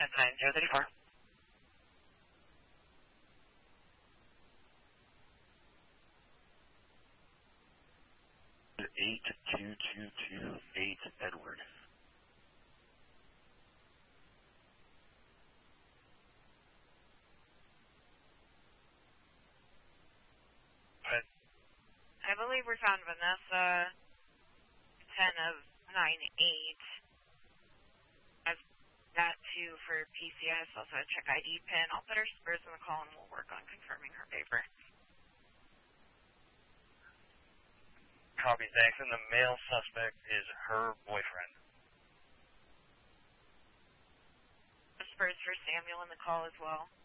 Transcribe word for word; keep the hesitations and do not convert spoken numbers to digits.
nine zero three four. eight two two two eight Edward. But I believe we found Vanessa, ten of nine eight. As that too for P C S, also a check I D pin. I'll put her Spurs in the call and we'll work on confirming her paper. Copy, thanks. And the male suspect is her boyfriend. Spurs for Samuel in the call as well.